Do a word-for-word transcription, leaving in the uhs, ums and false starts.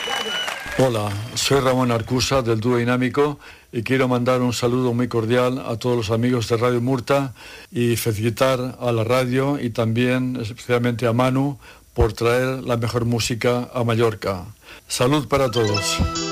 Hola, soy Ramón Arcusa del Dúo Dinámico y quiero mandar un saludo muy cordial a todos los amigos de Radio Murta y felicitar a la radio y también especialmente a Manu por traer la mejor música a Mallorca. Salud para todos.